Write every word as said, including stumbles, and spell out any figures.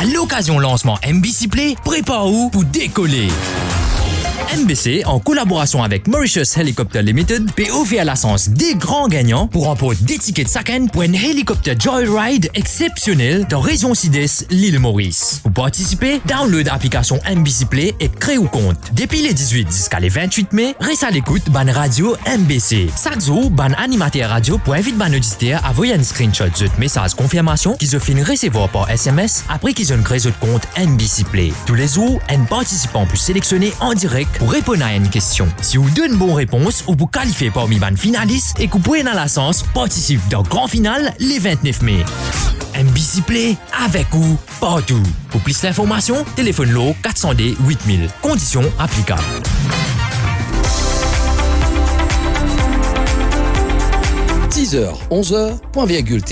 l'occasion lancement M B C Play, prépare-vous pour décoller. M B C, en collaboration avec Mauritius Helicopter Limited, peut offrir la chance des grands gagnants pour remporter des tickets de chacun pour un hélicoptère Joyride exceptionnel dans région Sud-Est, l'île Maurice. Pour participer, download l'application M B C Play et créez un compte. Depuis les dix-huit jusqu'à les vingt-huit mai, reste à l'écoute ban radio M B C. Chaque jour, ban animateur radio pour inviter ban auditeur à envoyer un screenshot de message confirmation qu'ils ont fini recevoir par S M S après qu'ils ont créé votre compte M B C Play. Tous les jours, un participant peut sélectionner en direct pour répondre à une question. Si vous donnez une bonne réponse ou vous qualifiez parmi les finalistes et que vous pouvez dans la sens participer dans le grand final les vingt-neuf mai. M B C Play avec vous partout. Pour plus d'informations, téléphone l'eau quatre cents D huit mille. Conditions applicables. dix heures, onze heures, point virgule.